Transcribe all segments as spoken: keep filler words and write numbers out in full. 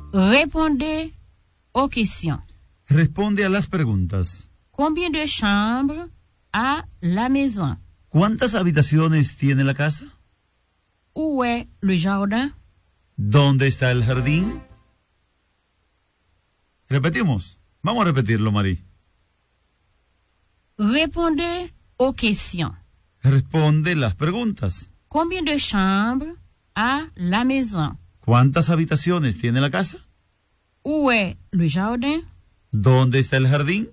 Répondez aux questions. Responde a las preguntas. Combien de chambres a la maison? ¿Cuántas habitaciones tiene la casa? Où est le jardin? ¿Dónde está el jardín? Repetimos. Vamos a repetirlo, Marí. Répondez aux questions. Responde las preguntas. Combien de chambres a la maison? ¿Cuántas habitaciones tiene la casa? Où est le jardin? ¿Dónde está el jardín?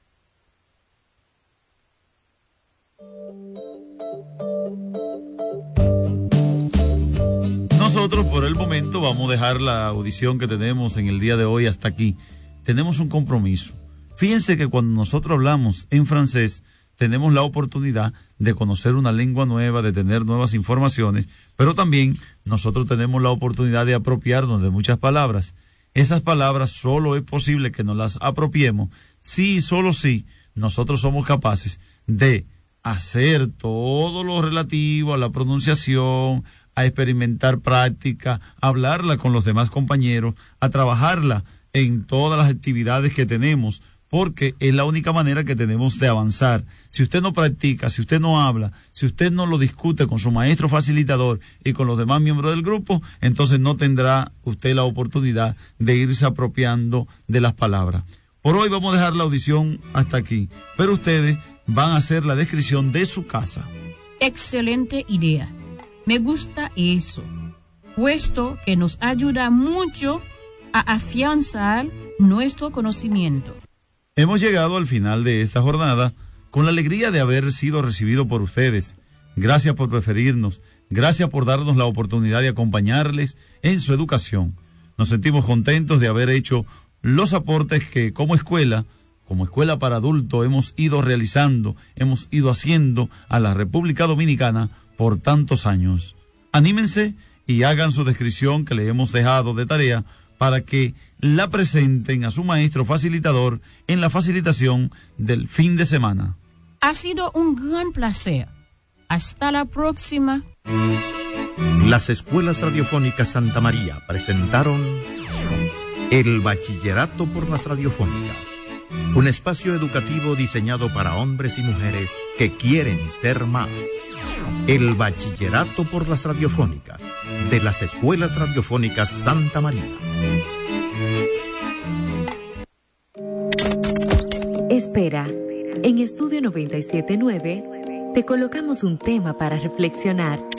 Nosotros por el momento vamos a dejar la audición que tenemos en el día de hoy hasta aquí. Tenemos un compromiso. Fíjense que cuando nosotros hablamos en francés, tenemos la oportunidad de conocer una lengua nueva, de tener nuevas informaciones, pero también nosotros tenemos la oportunidad de apropiarnos de muchas palabras. Esas palabras solo es posible que nos las apropiemos si, solo si, nosotros somos capaces de hacer todo lo relativo a la pronunciación, a experimentar práctica, a hablarla con los demás compañeros, a trabajarla en todas las actividades que tenemos, porque es la única manera que tenemos de avanzar. Si usted no practica, si usted no habla, si usted no lo discute con su maestro facilitador y con los demás miembros del grupo, entonces no tendrá usted la oportunidad de irse apropiando de las palabras. Por hoy vamos a dejar la audición hasta aquí, pero ustedes van a hacer la descripción de su casa. Excelente idea. Me gusta eso, puesto que nos ayuda mucho a afianzar nuestro conocimiento. Hemos llegado al final de esta jornada con la alegría de haber sido recibido por ustedes. Gracias por preferirnos, gracias por darnos la oportunidad de acompañarles en su educación. Nos sentimos contentos de haber hecho los aportes que como escuela, como escuela para adultos, hemos ido realizando, hemos ido haciendo a la República Dominicana por tantos años. Anímense y hagan su descripción que le hemos dejado de tarea para que la presenten a su maestro facilitador en la facilitación del fin de semana. Ha sido un gran placer. Hasta la próxima. Las escuelas radiofónicas Santa María presentaron el Bachillerato por las Radiofónicas, un espacio educativo diseñado para hombres y mujeres que quieren ser más. El Bachillerato por las Radiofónicas de las escuelas radiofónicas Santa María. Espera, en Estudio noventa y siete punto nueve te colocamos un tema para reflexionar